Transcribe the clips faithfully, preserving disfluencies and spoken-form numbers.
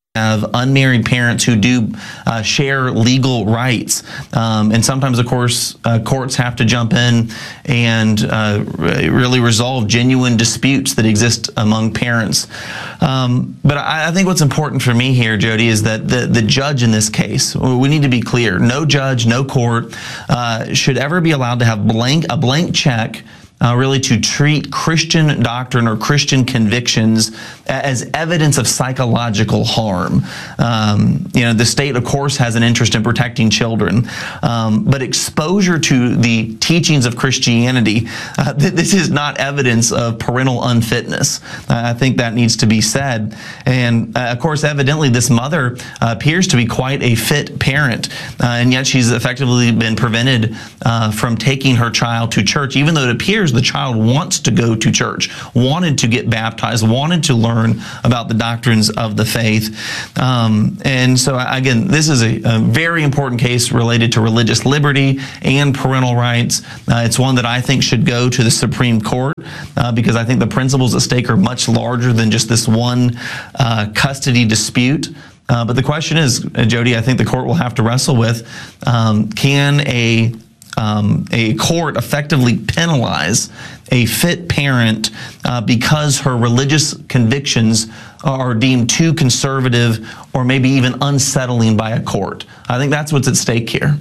have unmarried parents who do uh, share legal rights. Um, and sometimes, of course, uh, courts have to jump in and uh, really resolve genuine disputes that exist among parents. Um, but I, I think what's important for me here, Jody, is that the, the judge in this case, we need to be clear, no judge, no court uh, should ever be allowed to have blank a blank check Uh, really to treat Christian doctrine or Christian convictions as evidence of psychological harm. Um, you know, the state, of course, has an interest in protecting children, um, but exposure to the teachings of Christianity, uh, th this is not evidence of parental unfitness. Uh, I think that needs to be said. And, uh, of course, evidently this mother uh, appears to be quite a fit parent, uh, and yet she's effectively been prevented uh, from taking her child to church, even though it appears the child wants to go to church, wanted to get baptized, wanted to learn about the doctrines of the faith. Um, and so, again, this is a, a very important case related to religious liberty and parental rights. Uh, it's one that I think should go to the Supreme Court uh, because I think the principles at stake are much larger than just this one uh, custody dispute. Uh, but the question is, uh, Jody, I think the court will have to wrestle with, um, can a Um, a court effectively penalize a fit parent uh, because her religious convictions are deemed too conservative or maybe even unsettling by a court? I think that's what's at stake here.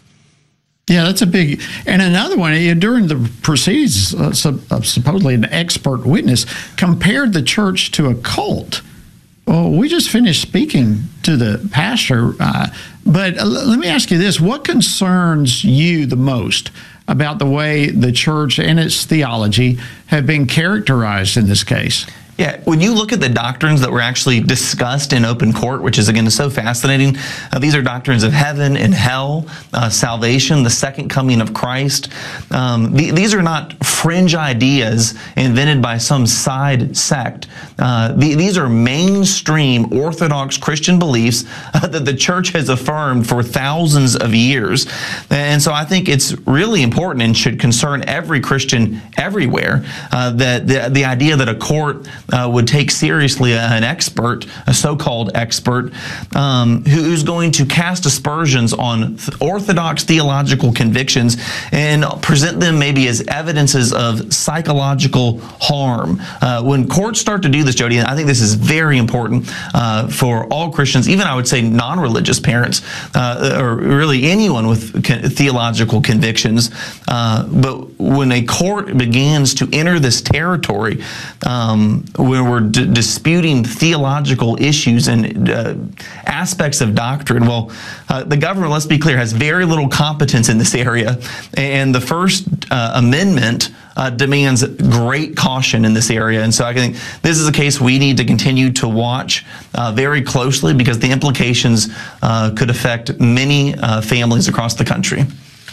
Yeah, that's a big, and another one, during the proceedings, uh, supposedly an expert witness compared the church to a cult. Well, we just finished speaking to the pastor, uh, but let me ask you this. What concerns you the most about the way the church and its theology have been characterized in this case? Yeah, when you look at the doctrines that were actually discussed in open court, which is, again, so fascinating, uh, these are doctrines of heaven and hell, uh, salvation, the second coming of Christ. Um, th these are not fringe ideas invented by some side sect. Uh, th these are mainstream Orthodox Christian beliefs uh, that the church has affirmed for thousands of years. And so I think it's really important and should concern every Christian everywhere uh, that the, the idea that a court Uh, would take seriously an expert, a so-called expert, um, who's going to cast aspersions on th orthodox theological convictions and present them maybe as evidences of psychological harm. Uh, when courts start to do this, Jody, and I think this is very important uh, for all Christians, even I would say non-religious parents, uh, or really anyone with con theological convictions, uh, but when a court begins to enter this territory, um, when we're d disputing theological issues and uh, aspects of doctrine, well, uh, the government, let's be clear, has very little competence in this area. And the First uh, Amendment uh, demands great caution in this area. And so I think this is a case we need to continue to watch uh, very closely because the implications uh, could affect many uh, families across the country.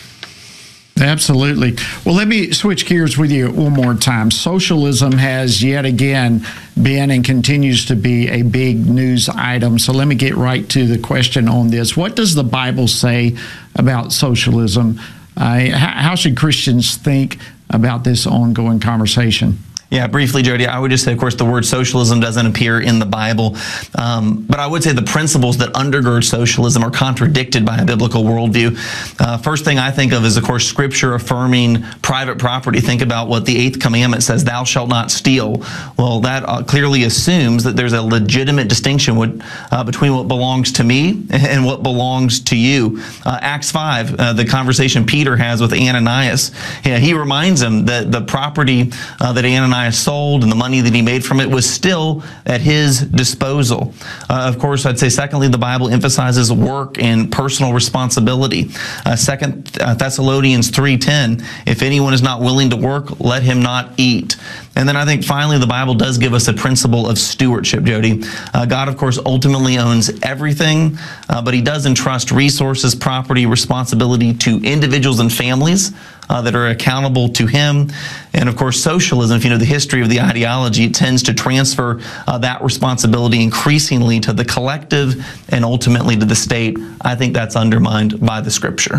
Absolutely. Well, let me switch gears with you one more time. Socialism has yet again been and continues to be a big news item. So let me get right to the question on this. What does the Bible say about socialism? Uh, how should Christians think about this ongoing conversation? Yeah, briefly, Jody, I would just say, of course, the word socialism doesn't appear in the Bible. Um, but I would say the principles that undergird socialism are contradicted by a biblical worldview. Uh, first thing I think of is, of course, Scripture affirming private property. Think about what the Eighth Commandment says, thou shalt not steal. Well, that uh, clearly assumes that there's a legitimate distinction with, uh, between what belongs to me and what belongs to you. Uh, Acts five, uh, the conversation Peter has with Ananias, yeah, he reminds him that the property uh, that Ananias sold and the money that he made from it was still at his disposal. Uh, of course, I'd say secondly, the Bible emphasizes work and personal responsibility. Uh, Second uh, Thessalonians three ten, if anyone is not willing to work, let him not eat. And then I think finally the Bible does give us a principle of stewardship, Jody. Uh, God, of course, ultimately owns everything, uh, but he does entrust resources, property, responsibility to individuals and families uh, that are accountable to him. And of course, socialism, if you know the history of the ideology, it tends to transfer uh, that responsibility increasingly to the collective and ultimately to the state. I think that's undermined by the Scripture.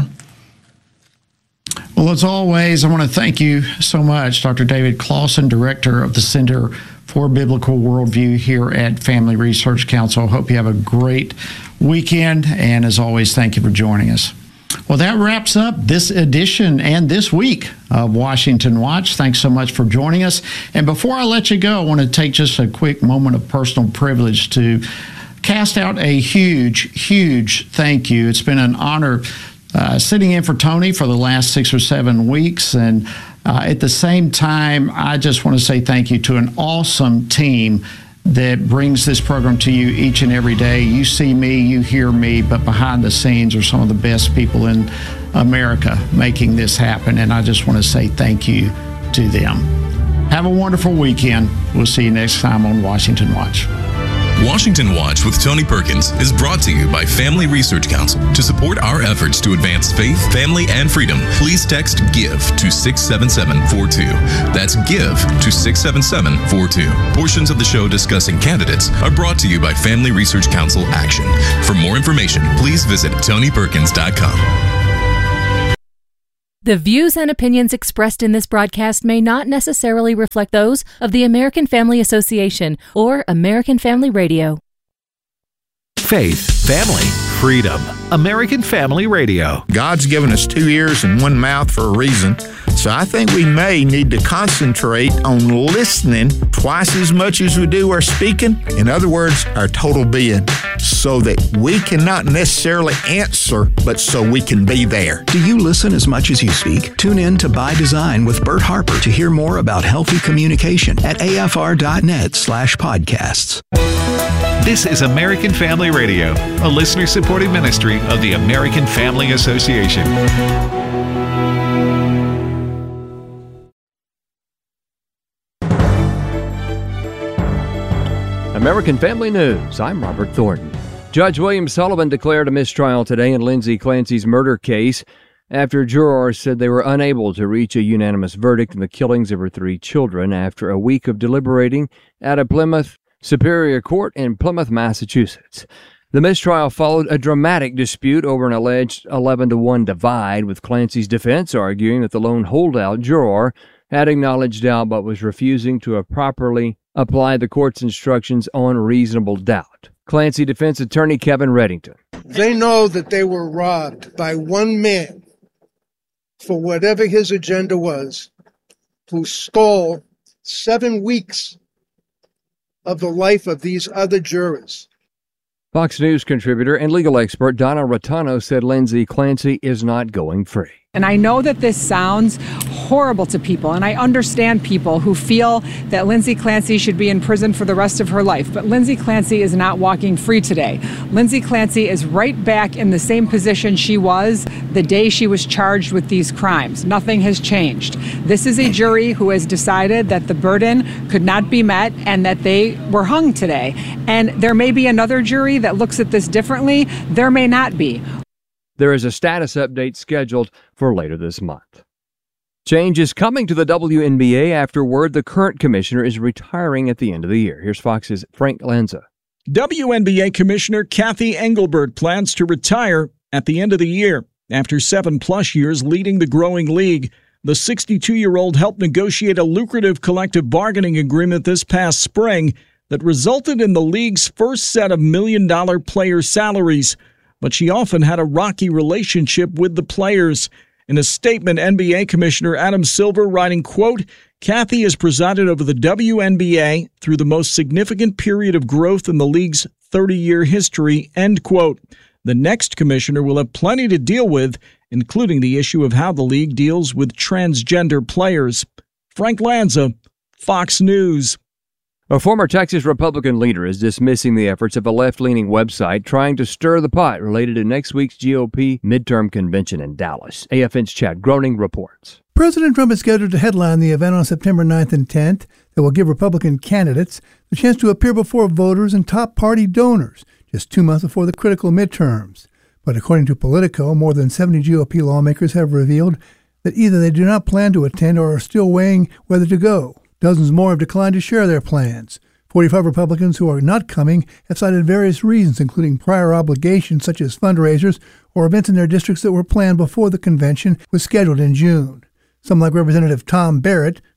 Well, as always, I want to thank you so much, Doctor David Closson, Director of the Center for Biblical Worldview here at Family Research Council. Hope you have a great weekend, and as always, thank you for joining us. Well, that wraps up this edition and this week of Washington Watch. Thanks so much for joining us. And before I let you go, I want to take just a quick moment of personal privilege to cast out a huge, huge thank you. It's been an honor uh, sitting in for Tony for the last six or seven weeks. And uh, at the same time, I just want to say thank you to an awesome team that brings this program to you each and every day. You see me, you hear me, but behind the scenes are some of the best people in America making this happen, and I just want to say thank you to them. Have a wonderful weekend. We'll see you next time on Washington Watch. Washington Watch with Tony Perkins is brought to you by Family Research Council. To support our efforts to advance faith, family, and freedom, please text GIVE to six seven seven four two. That's GIVE to six seven seven four two. Portions of the show discussing candidates are brought to you by Family Research Council Action. For more information, please visit tony perkins dot com. The views and opinions expressed in this broadcast may not necessarily reflect those of the American Family Association or American Family Radio. Faith, family, freedom. American Family Radio. God's given us two ears and one mouth for a reason, so I think we may need to concentrate on listening twice as much as we do our speaking. In other words, our total being, so that we cannot necessarily answer, but so we can be there. Do you listen as much as you speak? Tune in to By Design with Bert Harper to hear more about healthy communication at afr.net slash podcasts. This is American Family Radio, a listener-supported ministry of the American Family Association. American Family News, I'm Robert Thornton. Judge William Sullivan declared a mistrial today in Lindsay Clancy's murder case after jurors said they were unable to reach a unanimous verdict in the killings of her three children after a week of deliberating at a Plymouth Superior Court in Plymouth, Massachusetts. The mistrial followed a dramatic dispute over an alleged eleven to one divide, with Clancy's defense arguing that the lone holdout juror had acknowledged doubt but was refusing to properly apply the court's instructions on reasonable doubt. Clancy defense attorney Kevin Reddington. They know that they were robbed by one man for whatever his agenda was, who stole seven weeks of the life of these other jurors. Fox News contributor and legal expert Donna Rotano said Lindsay Clancy is not going free. And I know that this sounds horrible to people, and I understand people who feel that Lindsay Clancy should be in prison for the rest of her life. But Lindsay Clancy is not walking free today. Lindsay Clancy is right back in the same position she was the day she was charged with these crimes. Nothing has changed. This is a jury who has decided that the burden could not be met and that they were hung today. And there may be another jury that looks at this differently. There may not be. There is a status update scheduled for later this month. Change is coming to the W N B A after word the current commissioner is retiring at the end of the year. Here's Fox's Frank Lanza. W N B A Commissioner Kathy Engelbert plans to retire at the end of the year. After seven-plus years leading the growing league, the sixty-two-year-old helped negotiate a lucrative collective bargaining agreement this past spring that resulted in the league's first set of million-dollar player salaries. But she often had a rocky relationship with the players. In a statement, N B A Commissioner Adam Silver writing, quote, Kathy has presided over the W N B A through the most significant period of growth in the league's thirty-year history, end quote. The next commissioner will have plenty to deal with, including the issue of how the league deals with transgender players. Frank Lanza, Fox News. A former Texas Republican leader is dismissing the efforts of a left-leaning website trying to stir the pot related to next week's G O P midterm convention in Dallas. A F N's Chad Groening reports. President Trump is scheduled to headline the event on September ninth and tenth that will give Republican candidates the chance to appear before voters and top party donors just two months before the critical midterms. But according to Politico, more than seventy G O P lawmakers have revealed that either they do not plan to attend or are still weighing whether to go. Dozens more have declined to share their plans. forty-five Republicans who are not coming have cited various reasons, including prior obligations such as fundraisers or events in their districts that were planned before the convention was scheduled in June. Some, like Representative Tom Barrett,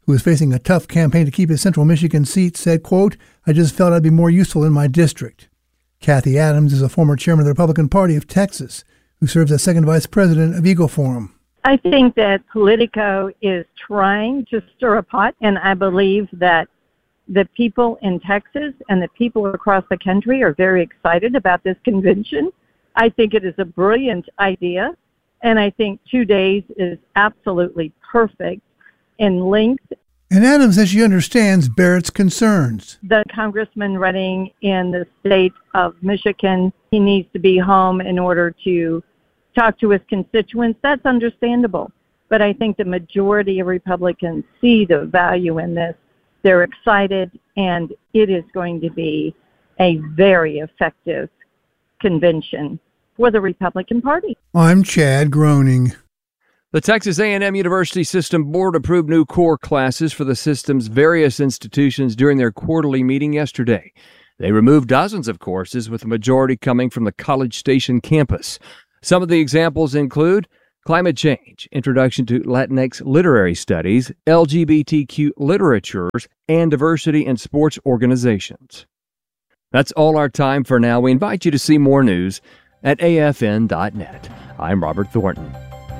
who is facing a tough campaign to keep his Central Michigan seat, said, quote, "I just felt I'd be more useful in my district." Kathy Adams is a former chairman of the Republican Party of Texas, who serves as second vice president of Eagle Forum. I think that Politico is trying to stir a pot, and I believe that the people in Texas and the people across the country are very excited about this convention. I think it is a brilliant idea, and I think two days is absolutely perfect in length. And Adams says she understands Barrett's concerns. The congressman running in the state of Michigan, he needs to be home in order to talk to his constituents. That's understandable. But I think the majority of Republicans see the value in this. They're excited, and it is going to be a very effective convention for the Republican Party. I'm Chad Groening. The Texas A and M University System Board approved new core classes for the system's various institutions during their quarterly meeting yesterday. They removed dozens of courses, with the majority coming from the College Station campus. Some of the examples include climate change, introduction to Latinx literary studies, L G B T Q literatures, and diversity in sports organizations. That's all our time for now. We invite you to see more news at A F N dot net. I'm Robert Thornton.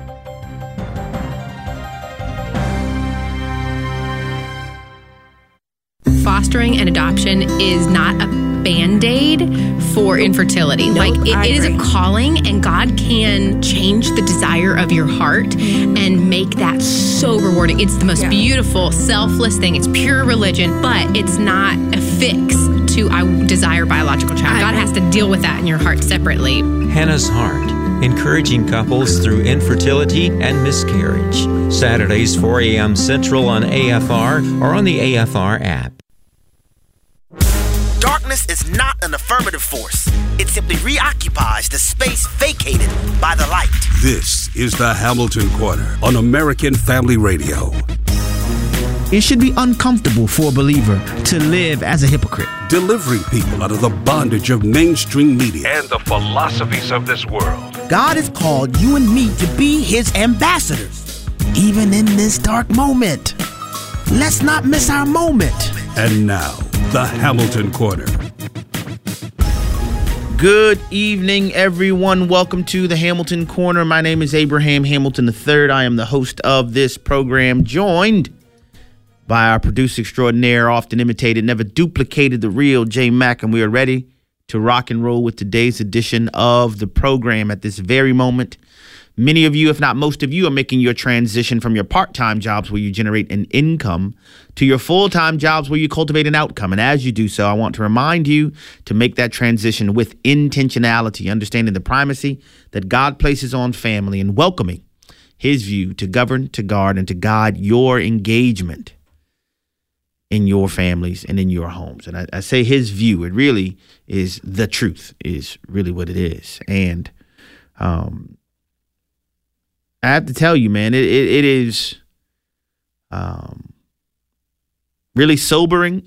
Fostering and adoption is not a Band-Aid for infertility. Nope, like it, it is a agree. calling, and God can change the desire of your heart and make that so rewarding. It's the most Yeah. beautiful, selfless thing. It's pure religion, but it's not a fix to I desire biological child. God has to deal with that in your heart separately. Hannah's Heart, encouraging couples through infertility and miscarriage. Saturdays, four a.m. Central on A F R or on the A F R app. Darkness is not an affirmative force. It simply reoccupies the space vacated by the light. This is the Hamilton Corner on American Family Radio. It should be uncomfortable for a believer to live as a hypocrite. Delivering people out of the bondage of mainstream media and the philosophies of this world. God has called you and me to be his ambassadors, even in this dark moment. Let's not miss our moment. And now, the Hamilton Corner. Good evening, everyone. Welcome to the Hamilton Corner. My name is Abraham Hamilton the third. I am the host of this program, joined by our producer extraordinaire, often imitated, never duplicated, the real Jay Mack, and we are ready to rock and roll with today's edition of the program. At this very moment, many of you, if not most of you, are making your transition from your part-time jobs where you generate an income to your full-time jobs where you cultivate an outcome. And as you do so, I want to remind you to make that transition with intentionality, understanding the primacy that God places on family and welcoming his view to govern, to guard, and to guide your engagement in your families and in your homes. And I, I say his view, it really is the truth, is really what it is. And um, I have to tell you, man, it, it, it is um, really sobering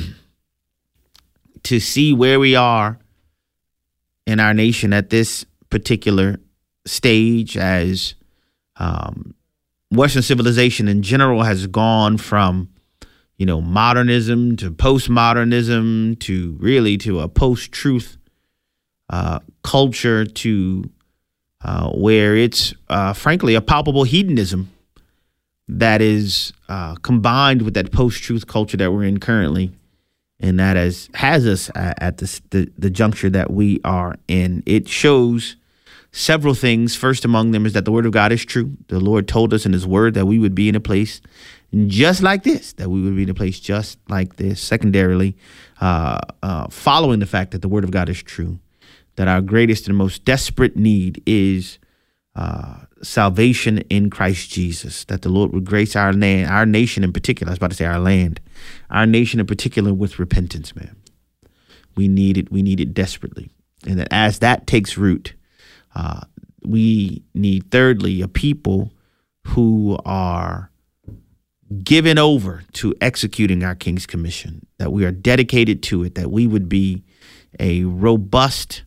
to see where we are in our nation at this particular stage, as um, Western civilization in general has gone from you know, modernism to postmodernism to really to a post-truth uh, culture to uh, where it's, uh, frankly, a palpable hedonism that is uh, combined with that post-truth culture that we're in currently, and that has, has us at this, the, the juncture that we are in. It shows several things. First among them is that the word of God is true. The Lord told us in his word that we would be in a place just like this, that we would be in a place just like this. Secondarily, uh, uh, following the fact that the word of God is true, that our greatest and most desperate need is uh, salvation in Christ Jesus, that the Lord would grace our land, our nation in particular. I was about to say our land, our nation in particular with repentance, man. We need it. We need it desperately. And that as that takes root, uh, we need, thirdly, a people who are given over to executing our King's Commission, that we are dedicated to it, that we would be a robust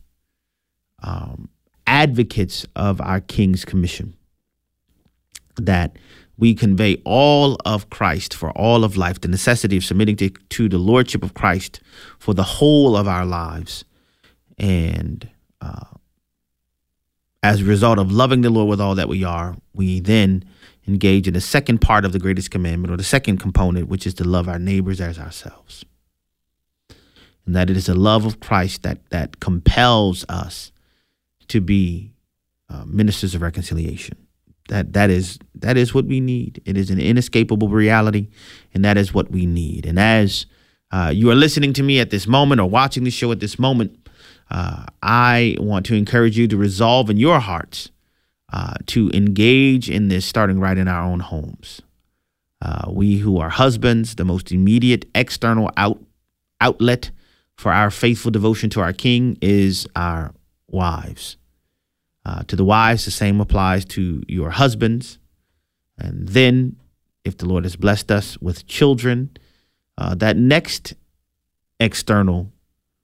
um, advocates of our King's Commission, that we convey all of Christ for all of life, the necessity of submitting to, to the lordship of Christ for the whole of our lives. And uh, as a result of loving the Lord with all that we are, we then engage in the second part of the greatest commandment, or the second component, which is to love our neighbors as ourselves. And that it is the love of Christ that that compels us to be uh, ministers of reconciliation. That that is that is what we need. It is an inescapable reality, and that is what we need. And as uh, you are listening to me at this moment, or watching the show at this moment, uh, I want to encourage you to resolve in your hearts uh, to engage in this, starting right in our own homes. Uh, we who are husbands, the most immediate external out, outlet for our faithful devotion to our King is our wives. Uh, to the wives, the same applies to your husbands. And then, if the Lord has blessed us with children, uh, that next external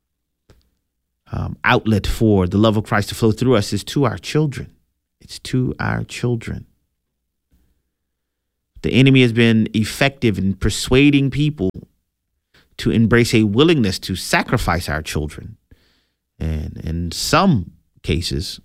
um, outlet for the love of Christ to flow through us is to our children. It's to our children. The enemy has been effective in persuading people to embrace a willingness to sacrifice our children. And in some cases,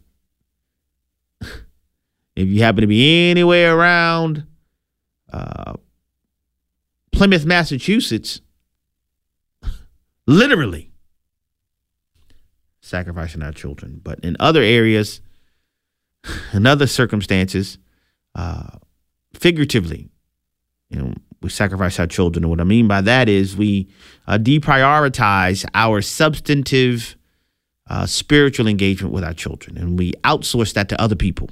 if you happen to be anywhere around uh, Plymouth, Massachusetts, literally sacrificing our children. But in other areas, in other circumstances, uh, figuratively, you know, we sacrifice our children. And what I mean by that is we uh, deprioritize our substantive uh, spiritual engagement with our children, and we outsource that to other people.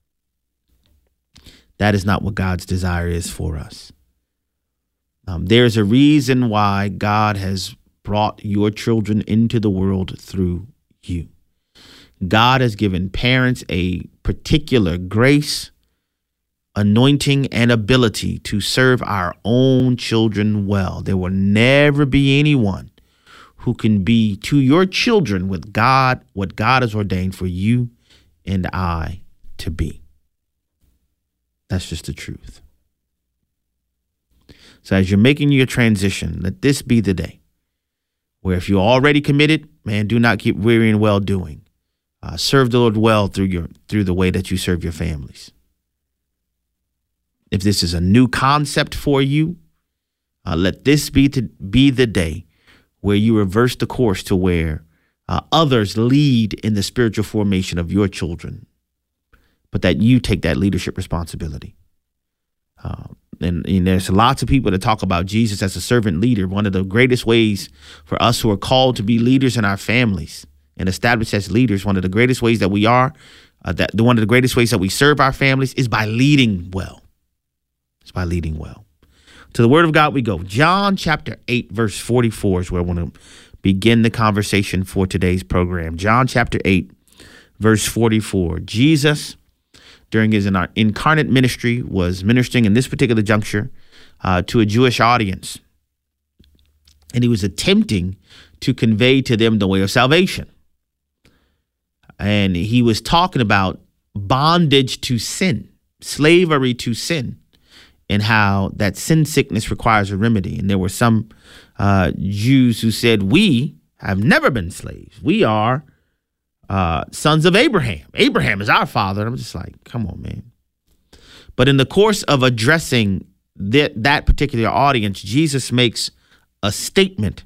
That is not what God's desire is for us. Um, there's a reason why God has brought your children into the world through you. God has given parents a particular grace, anointing, and ability to serve our own children well. There will never be anyone who can be to your children with God what God has ordained for you and I to be. That's just the truth. So as you're making your transition, let this be the day where, if you're already committed, man, do not keep weary in well doing. Uh, serve the Lord well through your through the way that you serve your families. If this is a new concept for you, uh, let this be to be the day where you reverse the course to where uh, others lead in the spiritual formation of your children, but that you take that leadership responsibility. Uh, and, and there's lots of people that talk about Jesus as a servant leader. One of the greatest ways for us who are called to be leaders in our families and established as leaders, one of the greatest ways that we are, uh, that one of the greatest ways that we serve our families is by leading well. It's by leading well. To the Word of God we go. John chapter eight, verse forty-four is where I want to begin the conversation for today's program. John chapter eight, verse forty-four. Jesus, during his incarnate ministry, was ministering in this particular juncture uh, to a Jewish audience. And he was attempting to convey to them the way of salvation. And he was talking about bondage to sin, slavery to sin, and how that sin sickness requires a remedy. And there were some uh, Jews who said, we have never been slaves. We are uh, sons of Abraham. Abraham is our father. And I'm just like, come on, man. But in the course of addressing that, that particular audience, Jesus makes a statement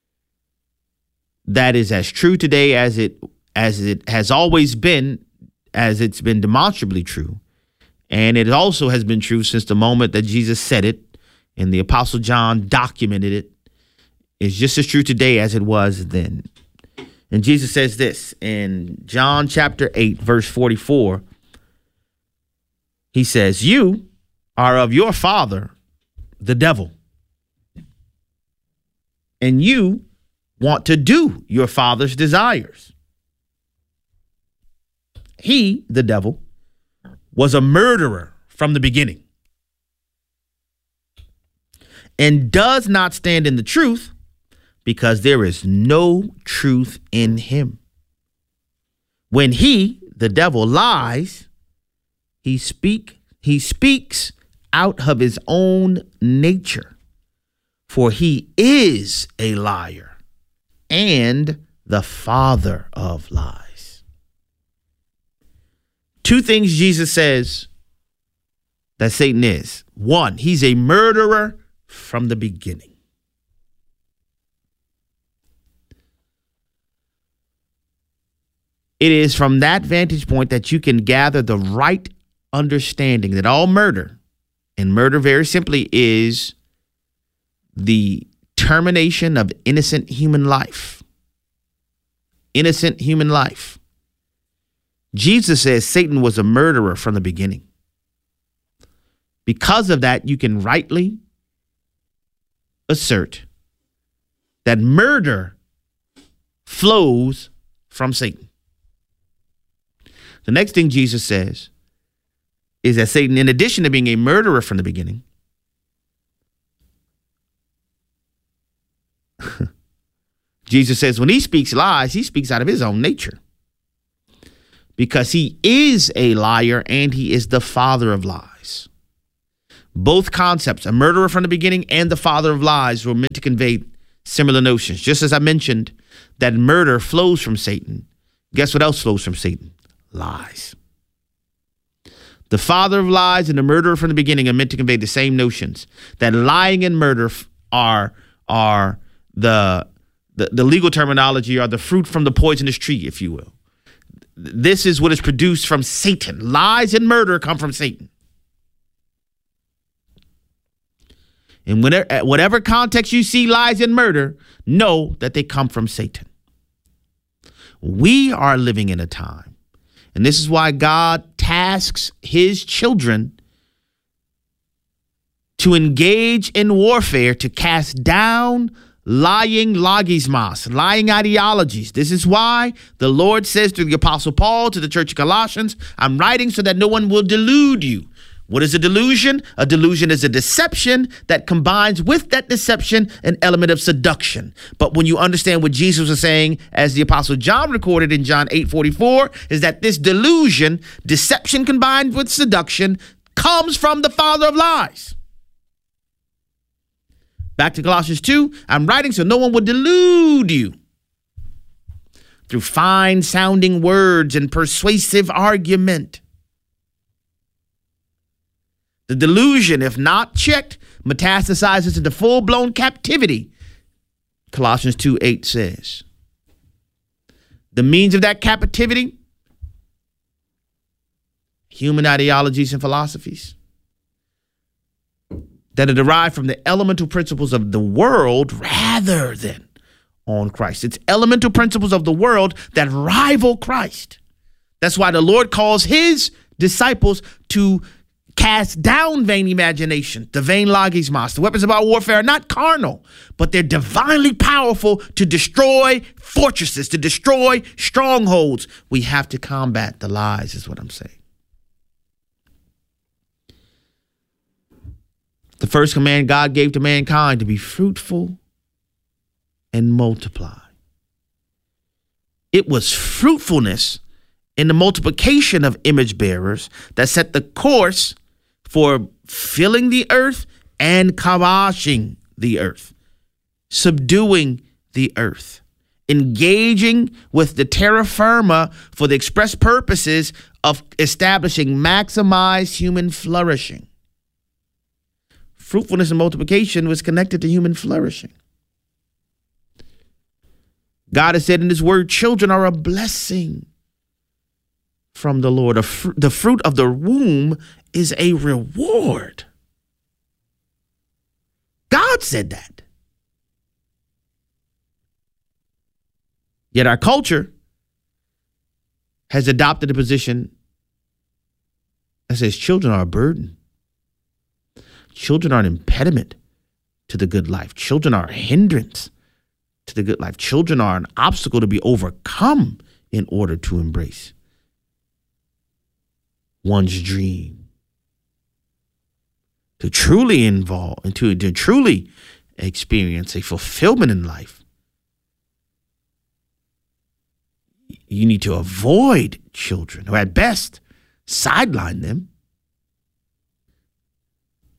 that is as true today as it as it has always been, as it's been demonstrably true. And it also has been true since the moment that Jesus said it and the Apostle John documented it. It's just as true today as it was then. And Jesus says this in John chapter eight, verse forty-four. He says, you are of your father, the devil, and you want to do your father's desires. He, the devil, was a murderer from the beginning and does not stand in the truth because there is no truth in him. When he, the devil, lies, he speak he speaks out of his own nature, for he is a liar and the father of lies. Two things Jesus says that Satan is. One, he's a murderer from the beginning. It is from that vantage point that you can gather the right understanding that all murder, and murder very simply is the termination of innocent human life. Innocent human life. Jesus says Satan was a murderer from the beginning. Because of that, you can rightly assert that murder flows from Satan. The next thing Jesus says is that Satan, in addition to being a murderer from the beginning, Jesus says when he speaks lies, he speaks out of his own nature, because he is a liar and he is the father of lies. Both concepts, a murderer from the beginning and the father of lies, were meant to convey similar notions. Just as I mentioned that murder flows from Satan, guess what else flows from Satan? Lies. The father of lies and the murderer from the beginning are meant to convey the same notions, that lying and murder are, are the, the, the legal terminology, are the fruit from the poisonous tree, if you will. This is what is produced from Satan. Lies and murder come from Satan. In whatever, whatever context you see lies and murder, know that they come from Satan. We are living in a time, and this is why God tasks his children to engage in warfare, to cast down lying logismos, lying ideologies. This is why the Lord says through the Apostle Paul to the church of Colossians, I'm writing so that no one will delude you. What is a delusion? A delusion is a deception that combines with that deception an element of seduction. But when you understand what Jesus was saying, as the Apostle John recorded in John eight forty-four, is that this delusion, deception combined with seduction, comes from the father of lies. Back to Colossians two, I'm writing so no one would delude you through fine sounding words and persuasive argument. The delusion, if not checked, metastasizes into full-blown captivity, Colossians two eight says. The means of that captivity, human ideologies and philosophies that are derived from the elemental principles of the world rather than on Christ. It's elemental principles of the world that rival Christ. That's why the Lord calls his disciples to cast down vain imagination, the vain logismos. The weapons of our warfare are not carnal, but they're divinely powerful to destroy fortresses, to destroy strongholds. We have to combat the lies, is what I'm saying. The first command God gave to mankind to be fruitful and multiply. It was fruitfulness in the multiplication of image bearers that set the course for filling the earth and kavashing the earth, subduing the earth, engaging with the terra firma for the express purposes of establishing maximized human flourishing. Fruitfulness and multiplication was connected to human flourishing. God has said in his word, children are a blessing from the Lord. A fr- the fruit of the womb is a reward. God said that. Yet our culture has adopted a position that says children are a burden. Children are an impediment to the good life. Children are a hindrance to the good life. Children are an obstacle to be overcome in order to embrace one's dream. To truly involve and to, to truly experience a fulfillment in life, you need to avoid children, or at best, sideline them.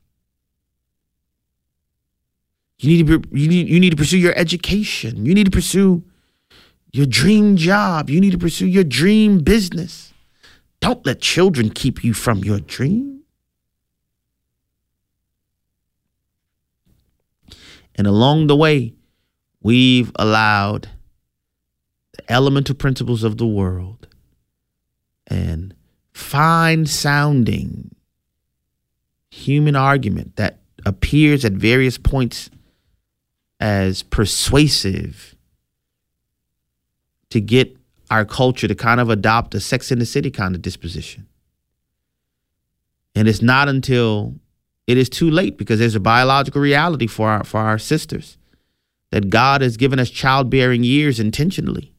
You need to be, you need you need to pursue your education. You need to pursue your dream job. You need to pursue your dream business. Don't let children keep you from your dream. And along the way, we've allowed the elemental principles of the world and fine sounding human argument that appears at various points as persuasive to get our culture to kind of adopt a Sex and the City kind of disposition. And it's not until it is too late, because there's a biological reality for our for our sisters, that God has given us childbearing years intentionally.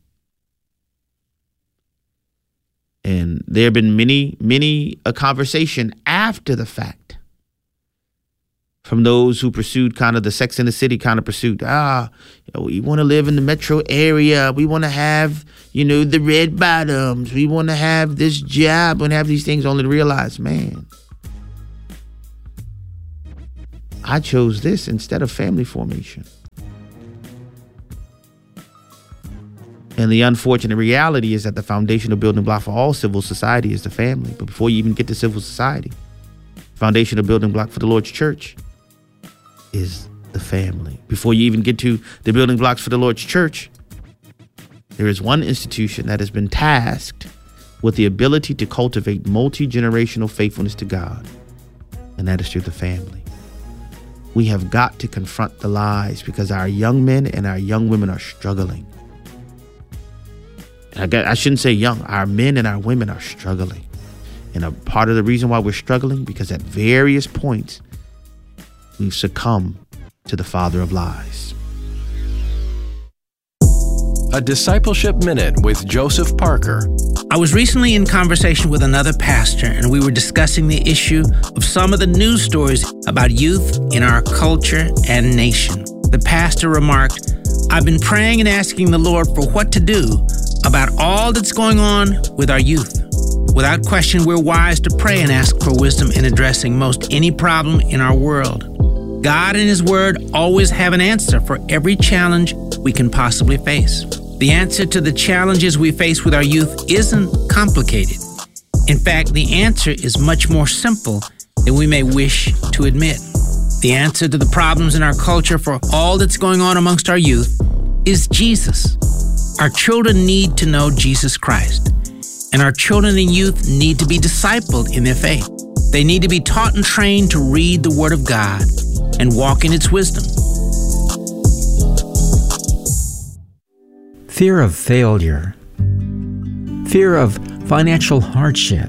And there have been many, many a conversation after the fact from those who pursued kind of the Sex and the City kind of pursuit. Ah, you know, we want to live in the metro area. We want to have, you know, the red bottoms. We want to have this job and have these things, only to realize, man, I chose this instead of family formation. And the unfortunate reality is that the foundational building block for all civil society is the family. But before you even get to civil society, foundational building block for the Lord's church is the family. Before you even get to the building blocks for the Lord's church, there is one institution that has been tasked with the ability to cultivate multi-generational faithfulness to God, and that is through the family. We have got to confront the lies, because our young men and our young women are struggling. And I, got, I shouldn't say young. Our men and our women are struggling. And a part of the reason why we're struggling, because at various points, we've succumbed to the father of lies. A Discipleship Minute with Joseph Parker. I was recently in conversation with another pastor, and we were discussing the issue of some of the news stories about youth in our culture and nation. The pastor remarked, "I've been praying and asking the Lord for what to do about all that's going on with our youth. Without question, we're wise to pray and ask for wisdom in addressing most any problem in our world. God and His Word always have an answer for every challenge we can possibly face. The answer to the challenges we face with our youth isn't complicated. In fact, the answer is much more simple than we may wish to admit. The answer to the problems in our culture for all that's going on amongst our youth is Jesus. Our children need to know Jesus Christ, and our children and youth need to be discipled in their faith. They need to be taught and trained to read the Word of God and walk in its wisdom." Fear of failure, fear of financial hardship,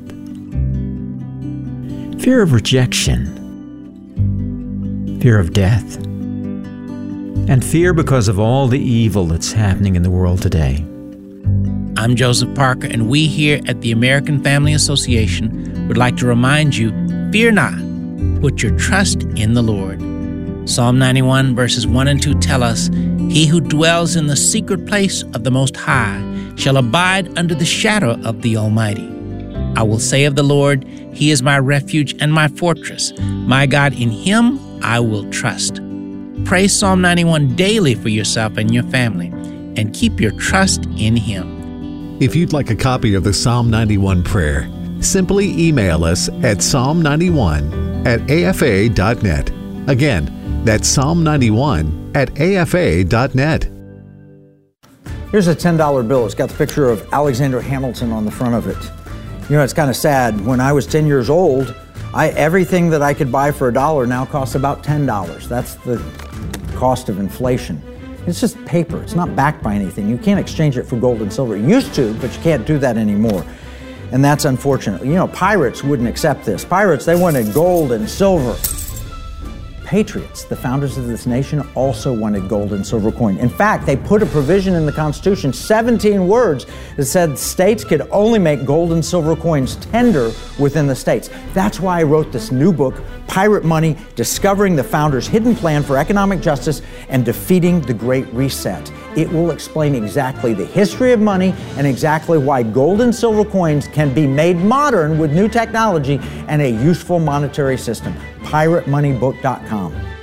fear of rejection, fear of death, and fear because of all the evil that's happening in the world today. I'm Joseph Parker, and we here at the American Family Association would like to remind you, fear not, put your trust in the Lord. Psalm ninety-one verses one and two tell us, "He who dwells in the secret place of the Most High shall abide under the shadow of the Almighty. I will say of the Lord, He is my refuge and my fortress. My God, in Him I will trust." Pray Psalm ninety-one daily for yourself and your family, and keep your trust in Him. If you'd like a copy of the Psalm ninety-one prayer, simply email us at psalm ninety-one at a f a dot net. Again, that's Psalm ninety-one at a f a dot net. Here's a ten dollar bill. It's got the picture of Alexander Hamilton on the front of it. You know, it's kind of sad. When I was ten years old, I, everything that I could buy for a dollar now costs about ten dollars. That's the cost of inflation. It's just paper. It's not backed by anything. You can't exchange it for gold and silver. You used to, but you can't do that anymore. And that's unfortunate. You know, pirates wouldn't accept this. Pirates, they wanted gold and silver. Patriots, the founders of this nation, also wanted gold and silver coin. In fact, they put a provision in the Constitution, seventeen words, that said states could only make gold and silver coins tender within the states. That's why I wrote this new book, Pirate Money, Discovering the Founders' Hidden Plan for Economic Justice and Defeating the Great Reset. It will explain exactly the history of money and exactly why gold and silver coins can be made modern with new technology and a useful monetary system. pirate money book dot com.